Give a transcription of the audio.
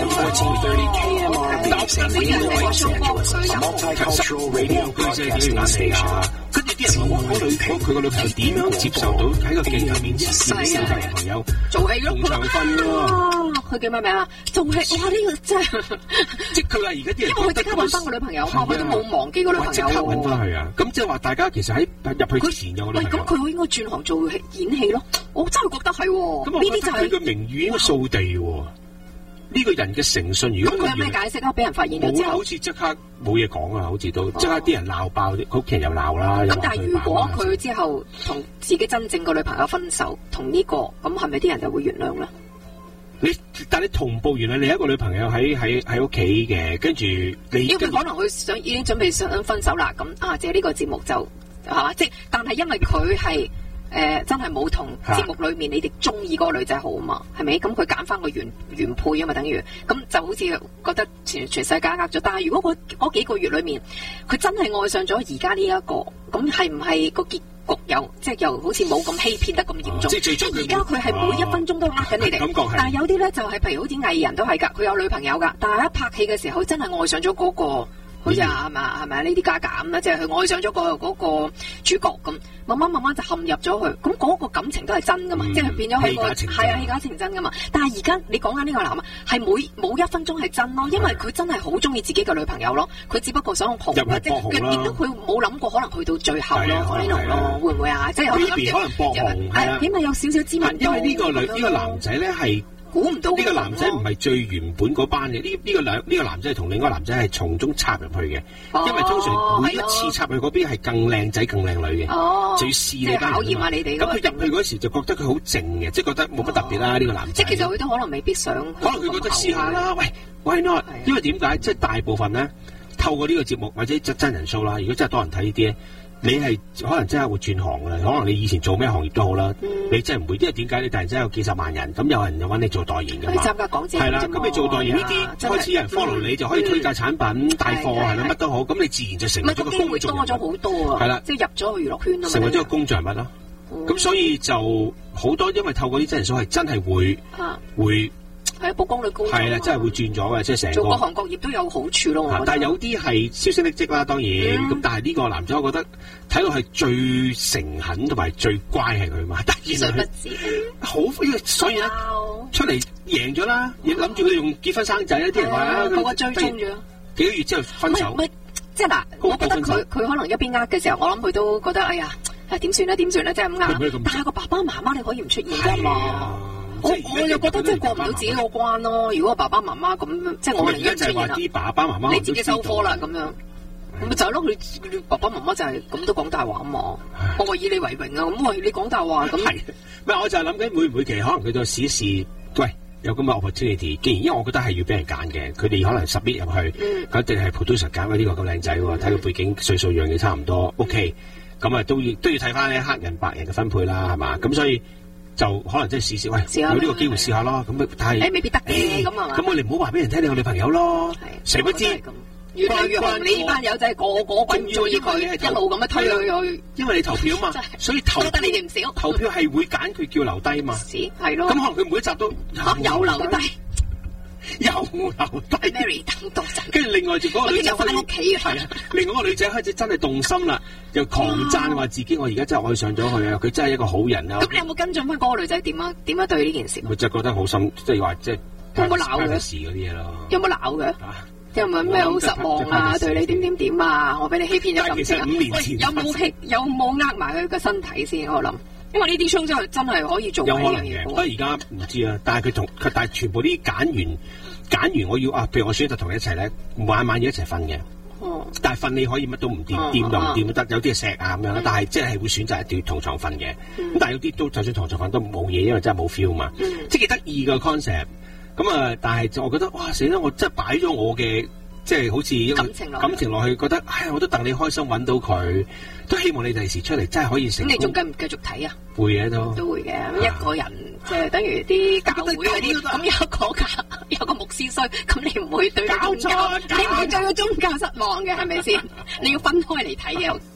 AM 1430 KMRB San Diego, Los Angeles, a multicultural radio broadcasting station. 跟住啲人話：佢個女朋友點樣接受到喺個鏡頭面前自己有男朋友做戲咯， 同場瞓喎？ 佢叫咩名啊？做戲哇！呢個真係即係佢話而家啲人因為佢即刻揾翻個女朋友嘛，佢都冇忘記個女朋友。 即刻揾翻佢啊！咁即係話大家其實喺入去之前有個女朋友。 咁佢應該轉行做演戲咯。我真係覺得係喎。 咁呢啲就係佢嘅名譽應該掃地喎。呢個人嘅誠信，如果佢有咩解釋啊？俾人發現咗之後， 好似即刻冇嘢講啊！好似都即刻啲人鬧爆，佢屋企人又鬧啦。 咁但係如果佢之後同自己真正個女朋友分手，同呢個咁係咪啲人就會原諒咧？ 但係你同步原來你一個女朋友喺屋企嘅，跟住你因為可能佢已經準備想分手啦，咁借呢個節目就係嘛，即係但係因為佢係。真係冇同節目裏面你哋中意嗰個女仔好啊嘛，係咪？咁佢揀翻個原配啊嘛，等於咁就好似覺得全世界呃咗。但係如果嗰幾個月裏面，佢真係愛上咗而家呢一個，咁係唔係個結局又好似冇咁欺騙得咁嚴重？ 即係最終而家佢係每一分鐘都呃緊你哋。但係有啲咧就係譬如好似藝人都係㗎，佢有女朋友㗎，但係一拍戲嘅時候真係愛上咗嗰個。好似係咪呢啲加減啦，即係佢愛上咗嗰個主角咁，慢慢就陷入咗去，咁嗰個感情都係真噶嘛，即係變咗佢個戲假情真噶嘛。但係而家你講緊呢個男啊，係冇一分鐘係真咯，因為佢真係好中意自己嘅女朋友咯，佢只不過想紅嘅啫，亦都佢冇諗過可能去到最後咯，呢度咯，會唔會啊？即係可能博紅係起碼有少少知名度。 因為呢個男仔咧係。 估唔到呢個男仔唔係最原本嗰班嘅，呢個男仔係同另外一個男仔係從中插入去嘅，因為通常每一次插入去嗰邊係更靚仔更靚女嘅，就要試你班人。考驗下你哋。咁佢入去嗰時就覺得佢好靜嘅，即係覺得冇乜特別啦呢個男仔。 即係其實佢都可能未必想。 可能佢覺得試下啦，喂 ，why not？因為點解？即係大部分咧透過呢個節目或者真人 show 啦，如果真係多人睇呢啲咧。你係可能真係會轉行嘅，可能你以前做咩行業都好啦，你真係唔會，因為點解你突然之間有幾十萬人，咁有人就揾你做代言㗎嘛？ 參加港姐係啦，咁你做代言呢啲開始有人 follow 你，就可以推介產品、帶貨係咪乜都好，咁你自然就成為咗個公眾人物。 多咗好多啊！係啦，即係入咗娛樂圈啊嘛。 成為咗個公眾人物咯。咁所以就好多，因為透過啲真人 show係真係會。係啊，曝光率高。係啦，真係會轉咗嘅，即係成個。做各行各業都有好處咯。但係有啲係消息匿跡啦，當然。咁但係呢個男仔，我覺得睇到係最誠懇同埋最乖係佢嘛。但係原來好，因為所以咧出嚟贏咗啦，亦諗住佢用結婚生仔咧，啲人話個個追蹤咗。 幾個月之後分手。 即係嗱，我覺得佢可能一邊呃嘅時候，我諗佢都覺得哎呀，點算咧？即係咁呃。但係個爸爸媽媽你可以唔出現㗎嘛。我又覺得真係過唔到自己個關咯。如果爸爸媽媽咁，即係我寧願出現啦。 啲爸爸媽媽你自己收科啦咁樣，咁咪就係咯。佢爸爸媽媽就係咁都講大話啊嘛。我以你為榮啊，咁你講大話咁。係， 唔係我就係諗緊會唔會其實可能佢就試一試，喂有咁嘅 opportunity。既然因為我覺得係要俾人揀嘅，佢哋可能submit入去，佢一定係 producer 揀呢個咁靚仔喎，睇個背景歲數樣嘢差唔多 OK，咁啊都要睇翻咧黑人白人嘅分配啦，係嘛？咁所以。就可能真係試試，喂，有呢個機會試下咯。咁但係未必得嘅，咁係嘛？ 咁我哋唔好話俾人聽你有女朋友咯。誰不知越嚟越紅，你班友仔個咁中意佢，一路咁樣推佢去。 因為你投票嘛，所以投得你哋唔少。 投票係會揀佢叫留低嘛。 係咯。 咁可能佢每一集都有留低。 又留低 Mary 等到陣， 跟住另外就嗰個女仔翻屋企啊， 係啊，另外個女仔開始真係動心啦，又狂讚話自己我而家真係愛上咗佢啊，佢真係一個好人啊！ 咁你有冇跟進翻嗰個女仔點樣對呢件事？ 佢就覺得好心，即係話即係有冇鬧嘅事嗰啲嘢咯？ 有冇鬧嘅？有冇咩好失望啊？對你點啊？我俾你欺騙咗感情啊！ 其實5年前有冇呃埋佢個身體先？我諗。因為呢啲 show 真係可以做有可能嘅，不過而家唔知啊。但係但係全部啲揀完，我要譬如我選擇同你一齊咧，晚要一齊瞓嘅。但係瞓你可以乜都唔掂，掂就唔掂得，有啲係錫啊咁樣啦。但係即係會選擇一定要同床瞓嘅。咁但係有啲都就算同床瞓都冇嘢，因為真係冇 feel 嘛。即係幾得意個 concept。咁啊，但係我覺得哇死啦！我真係擺咗我嘅。即係好似一個感情落去，覺得我都戥你開心揾到佢，都希望你第時出嚟真係可以成功。咁你仲繼唔繼續睇啊？會嘅都會嘅。一個人即係等於啲教會嗰啲，咁有個牧師衰，咁你唔會對宗教，你唔會對個宗教失望嘅係咪先？你要分開嚟睇嘅。